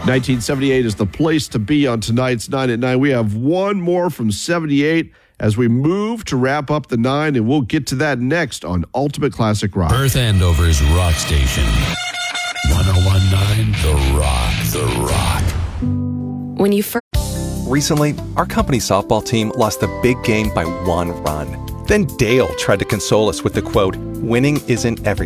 1978 is the place to be on tonight's 9 at 9. We have one more from 78 as we move to wrap up the 9, and we'll get to that next on Ultimate Classic Rock. Perth Andover's rock station. 1019 The Rock. When you Recently, our company softball team lost the big game by 1 run. Then Dale tried to console us with the quote, "Winning isn't everything."